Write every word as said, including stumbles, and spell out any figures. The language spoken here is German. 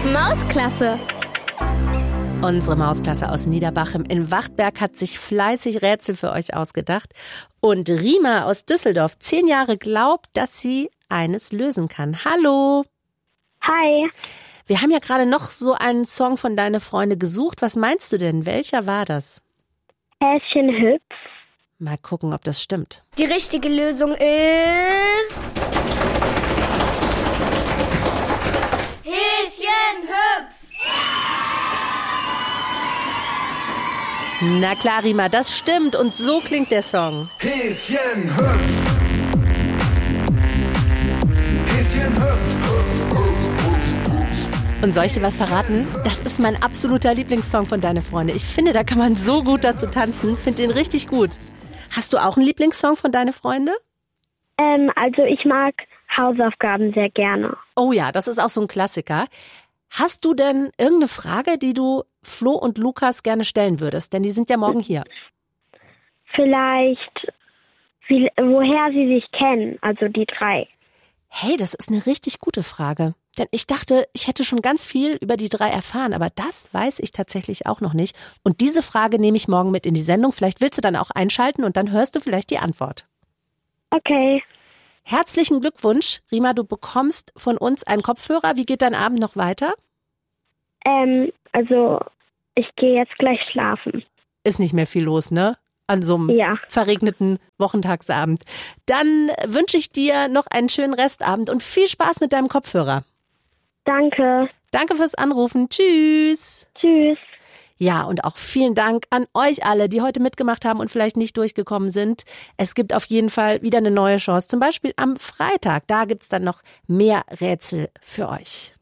Mausklasse. Unsere Mausklasse aus Niederbachem in Wachtberg hat sich fleißig Rätsel für euch ausgedacht. Und Rima aus Düsseldorf, zehn Jahre, glaubt, dass sie eines lösen kann. Hallo. Hi. Wir haben ja gerade noch so einen Song von Deine Freunde gesucht. Was meinst du denn? Welcher war das? Häschen hüpf. Mal gucken, ob das stimmt. Die richtige Lösung ist... Häschen hüpf. Na klar, Rima, das stimmt. Und so klingt der Song. Häschen hüpf. Häschen hüpf. Und soll ich dir was verraten? Das ist mein absoluter Lieblingssong von Deine Freunde. Ich finde, da kann man so gut dazu tanzen. Finde den richtig gut. Hast du auch einen Lieblingssong von Deine Freunde? Ähm, also ich mag Hausaufgaben sehr gerne. Oh ja, das ist auch so ein Klassiker. Hast du denn irgendeine Frage, die du Flo und Lukas gerne stellen würdest? Denn die sind ja morgen hier. Vielleicht, wie, woher sie sich kennen, also die drei. Hey, das ist eine richtig gute Frage. Denn ich dachte, ich hätte schon ganz viel über die drei erfahren, aber das weiß ich tatsächlich auch noch nicht. Und diese Frage nehme ich morgen mit in die Sendung. Vielleicht willst du dann auch einschalten und dann hörst du vielleicht die Antwort. Okay. Herzlichen Glückwunsch, Rima, du bekommst von uns einen Kopfhörer. Wie geht dein Abend noch weiter? Ähm, also ich gehe jetzt gleich schlafen. Ist nicht mehr viel los, ne? An so einem Ja. verregneten Wochentagsabend. Dann wünsche ich dir noch einen schönen Restabend und viel Spaß mit deinem Kopfhörer. Danke. Danke fürs Anrufen. Tschüss. Tschüss. Ja, und auch vielen Dank an euch alle, die heute mitgemacht haben und vielleicht nicht durchgekommen sind. Es gibt auf jeden Fall wieder eine neue Chance. Zum Beispiel am Freitag. Da gibt's dann noch mehr Rätsel für euch.